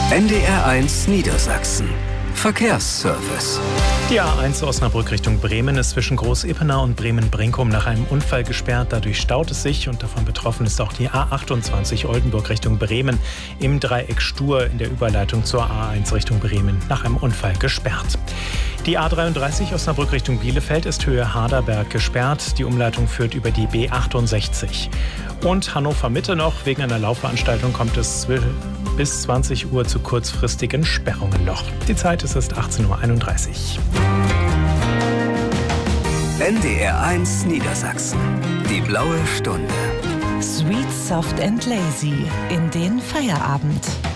NDR1 Niedersachsen. Verkehrsservice. Die A1 Osnabrück Richtung Bremen ist zwischen Groß-Ippenau und Bremen-Brinkum nach einem Unfall gesperrt. Dadurch staut es sich und davon betroffen ist auch die A28 Oldenburg Richtung Bremen im Dreieck Stur in der Überleitung zur A1 Richtung Bremen nach einem Unfall gesperrt. Die A33 Osnabrück Richtung Bielefeld ist Höhe Harderberg gesperrt. Die Umleitung führt über die B68. Und Hannover Mitte noch. Wegen einer Laufveranstaltung kommt es bis 20 Uhr zu kurzfristigen Sperrungen noch. Die Zeit ist 18:31 Uhr. NDR1 Niedersachsen. Die blaue Stunde. Sweet, soft and lazy in den Feierabend.